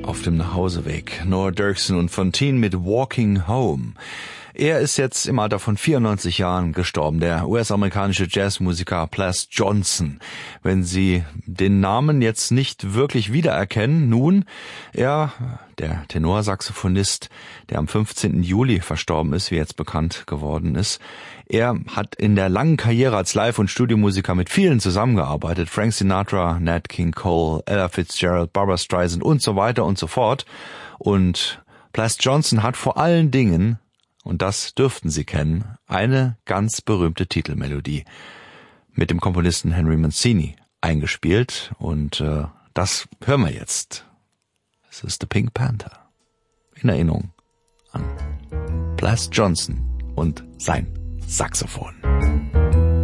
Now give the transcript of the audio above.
auf dem Nachhauseweg. Noah Dirksen und Fontaine mit Walking Home. Er ist jetzt im Alter von 94 Jahren gestorben, der US-amerikanische Jazzmusiker Plas Johnson. Wenn Sie den Namen jetzt nicht wirklich wiedererkennen, nun, er, der Tenorsaxophonist, der am 15. Juli verstorben ist, wie jetzt bekannt geworden ist, er hat in der langen Karriere als Live- und Studiomusiker mit vielen zusammengearbeitet. Frank Sinatra, Nat King Cole, Ella Fitzgerald, Barbra Streisand und so weiter und so fort. Und Plas Johnson hat vor allen Dingen, und das dürften Sie kennen, eine ganz berühmte Titelmelodie mit dem Komponisten Henry Mancini eingespielt. Und das hören wir jetzt. Es ist The Pink Panther. In Erinnerung an Plas Johnson und sein Saxophon.